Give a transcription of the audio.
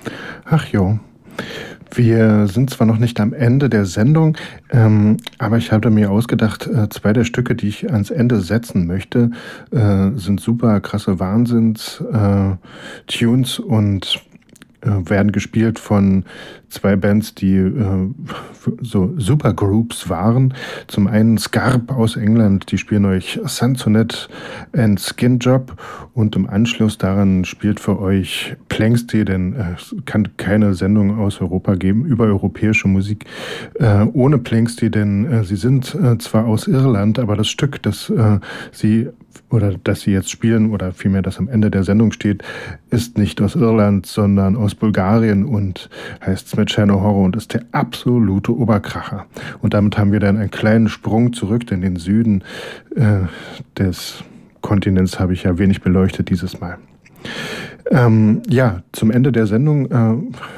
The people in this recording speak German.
Ach jo, wir sind zwar noch nicht am Ende der Sendung, aber ich hatte mir ausgedacht, zwei der Stücke, die ich ans Ende setzen möchte, sind super krasse Wahnsinns-Tunes und werden gespielt von zwei Bands, die so Supergroups waren. Zum einen Scarp aus England, die spielen euch Sansonet and Skinjob und im Anschluss daran spielt für euch Planxty, denn es kann keine Sendung aus Europa geben über europäische Musik ohne Planxty, denn sie sind zwar aus Irland, aber das Stück, das sie jetzt spielen oder vielmehr das am Ende der Sendung steht, ist nicht aus Irland, sondern aus Bulgarien und heißt Smetana Horror und ist der absolute Oberkracher. Und damit haben wir dann einen kleinen Sprung zurück in den Süden des Kontinents, habe ich ja wenig beleuchtet dieses Mal. Ja, zum Ende der Sendung